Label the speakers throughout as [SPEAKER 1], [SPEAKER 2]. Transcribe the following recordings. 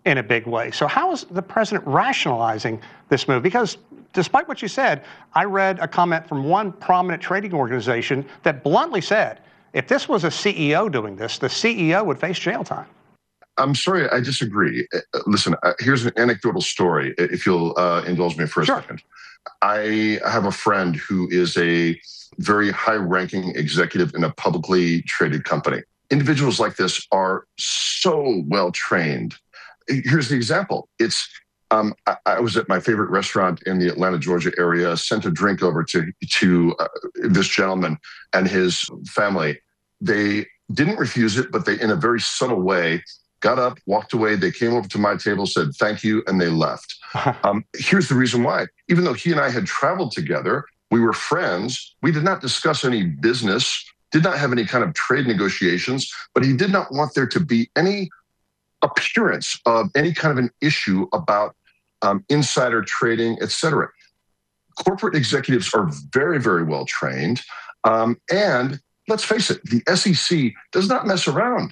[SPEAKER 1] in a big way. So how is the president rationalizing this move? Because despite what you said, I read a comment from one prominent trading organization that bluntly said, if this was a CEO doing this, the CEO would face jail time.
[SPEAKER 2] I'm sorry, I disagree. Listen, here's an anecdotal story, if you'll indulge me for a second. I have a friend who is a very high-ranking executive in a publicly traded company. Individuals like this are so well-trained. Here's the example. I was at my favorite restaurant in the Atlanta, Georgia area, sent a drink over to this gentleman and his family. They didn't refuse it, but they, in a very subtle way, got up, walked away. They came over to my table, said thank you, and they left. Here's the reason why. Even though he and I had traveled together, we were friends. We did not discuss any business, did not have any kind of trade negotiations, but he did not want there to be any appearance of any kind of an issue about insider trading, et cetera. Corporate executives are very, very well trained. And let's face it, the SEC does not mess around.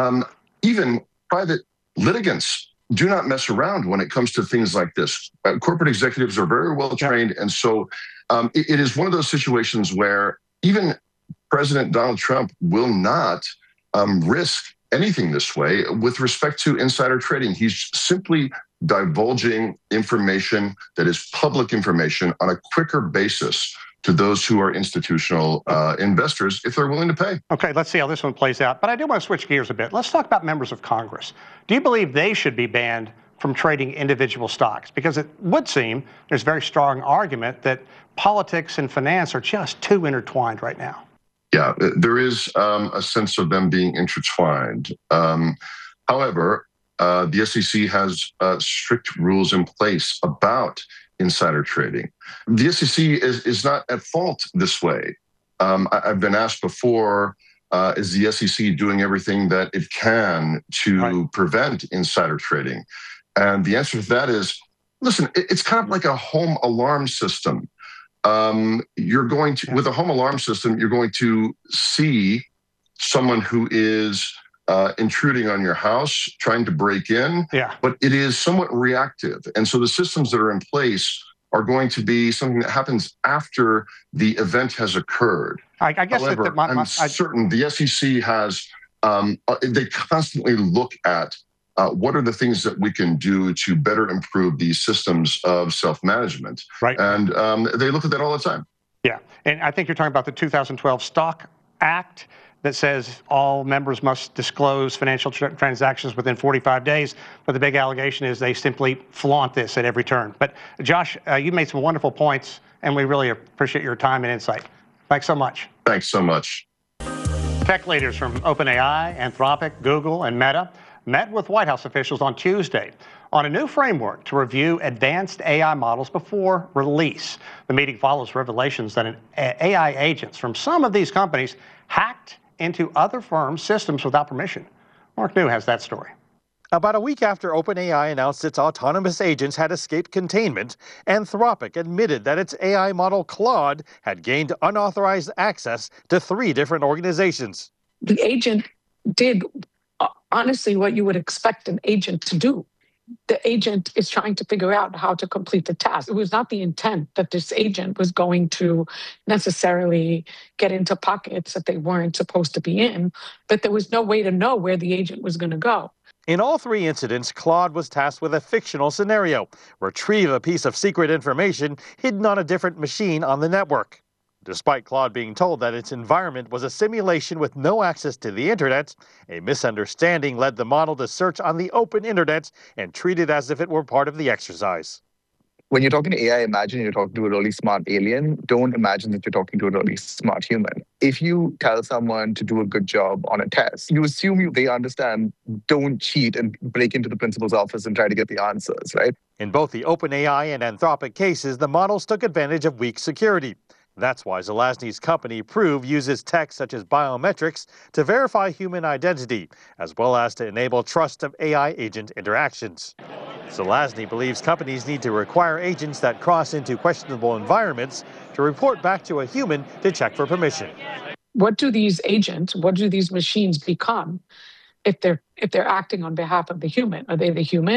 [SPEAKER 2] Even private litigants do not mess around when it comes to things like this. Corporate executives are very well trained. And so it is one of those situations where even President Donald Trump will not risk anything this way with respect to insider trading. He's simply divulging information that is public information on a quicker basis to those who are institutional investors if they're willing to pay.
[SPEAKER 1] Okay, let's see how this one plays out. But I do want to switch gears a bit. Let's talk about members of Congress. Do you believe they should be banned from trading individual stocks? Because it would seem there's a very strong argument that politics and finance are just too intertwined right now.
[SPEAKER 2] Yeah, there is a sense of them being intertwined. However, the SEC has strict rules in place about insider trading. The SEC is not at fault this way. I've been asked before, is the SEC doing everything that it can to prevent insider trading? And the answer to that is, listen, it's kind of like a home alarm system. You're going to, with a home alarm system, you're going to see someone who is intruding on your house, trying to break in, but it is somewhat reactive. And so the systems that are in place are going to be something that happens after the event has occurred.
[SPEAKER 1] I guess
[SPEAKER 2] However, I'm certain the SEC has, they constantly look at what are the things that we can do to better improve these systems of self-management. And they look at that all the time.
[SPEAKER 1] Yeah, and I think you're talking about the 2012 Stock Act that says all members must disclose financial transactions within 45 days. But the big allegation is they simply flaunt this at every turn. But Josh, you made some wonderful points, and we really appreciate your time and insight. Thanks so much.
[SPEAKER 2] Thanks so much.
[SPEAKER 1] Tech leaders from OpenAI, Anthropic, Google, and Meta met with White House officials on Tuesday on a new framework to review advanced AI models before release. The meeting follows revelations that AI agents from some of these companies hacked into other firms' systems without permission. Mark New has that story.
[SPEAKER 3] About a week after OpenAI announced its autonomous agents had escaped containment, Anthropic admitted that its AI model Claude had gained unauthorized access to 3 different organizations.
[SPEAKER 4] The agent did honestly what you would expect an agent to do. The agent is trying to figure out how to complete the task. It was not the intent that this agent was going to necessarily get into pockets that they weren't supposed to be in, but there was no way to know where the agent was going to go.
[SPEAKER 3] In all 3 incidents, Claude was tasked with a fictional scenario: retrieve a piece of secret information hidden on a different machine on the network. Despite Claude being told that its environment was a simulation with no access to the internet, a misunderstanding led the model to search on the open internet and treat it as if it were part of the exercise.
[SPEAKER 5] When you're talking to AI, imagine you're talking to a really smart alien. Don't imagine that you're talking to a really smart human. If you tell someone to do a good job on a test, you assume they understand, don't cheat and break into the principal's office and try to get the answers, right?
[SPEAKER 3] In both the OpenAI and Anthropic cases, the models took advantage of weak security. That's why Zelazny's company Prove uses tech such as biometrics to verify human identity, as well as to enable trust of AI agent interactions. Zelazny believes companies need to require agents that cross into questionable environments to report back to a human to check for permission.
[SPEAKER 4] What do these agents, what do these machines become if they're acting on behalf of the human? Are they the human?